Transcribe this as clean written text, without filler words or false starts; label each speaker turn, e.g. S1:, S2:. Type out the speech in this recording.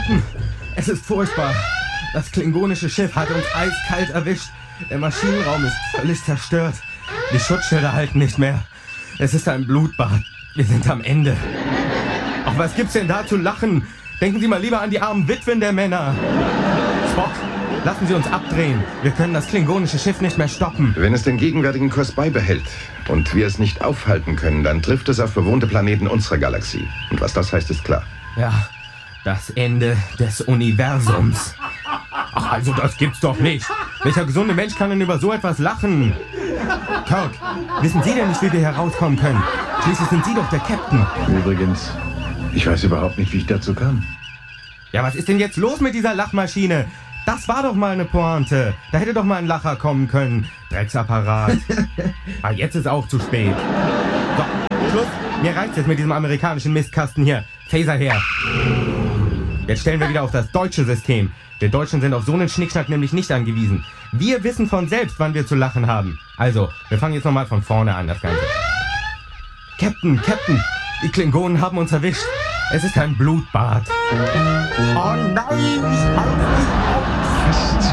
S1: Captain, es ist furchtbar. Das klingonische Schiff hat uns eiskalt erwischt. Der Maschinenraum ist völlig zerstört. Die Schutzschilder halten nicht mehr. Es ist ein Blutbad. Wir sind am Ende. Ach, was gibt's denn da zu lachen? Denken Sie mal lieber an die armen Witwen der Männer. Spock, lassen Sie uns abdrehen. Wir können das klingonische Schiff nicht mehr stoppen.
S2: Wenn es den gegenwärtigen Kurs beibehält und wir es nicht aufhalten können, dann trifft es auf bewohnte Planeten unserer Galaxie. Und was das heißt, ist klar.
S1: Ja, das Ende des Universums. Ach, also das gibt's doch nicht. Welcher gesunde Mensch kann denn über so etwas lachen? Kirk, wissen Sie denn nicht, wie wir hier rauskommen können? Schließlich sind Sie doch der Captain.
S3: Übrigens, ich weiß überhaupt nicht, wie ich dazu kam.
S1: Ja, was ist denn jetzt los mit dieser Lachmaschine? Das war doch mal eine Pointe. Da hätte doch mal ein Lacher kommen können. Drecksapparat. Ah, jetzt ist auch zu spät. So, Schluss. Mir reicht's jetzt mit diesem amerikanischen Mistkasten hier. Phaser her. Jetzt stellen wir wieder auf das deutsche System. Wir Deutschen sind auf so einen Schnickschnack nämlich nicht angewiesen. Wir wissen von selbst, wann wir zu lachen haben. Also, wir fangen jetzt nochmal von vorne an, das Ganze. Captain, die Klingonen haben uns erwischt. Es ist ein Blutbad. Oh nein, ich halte nicht aus.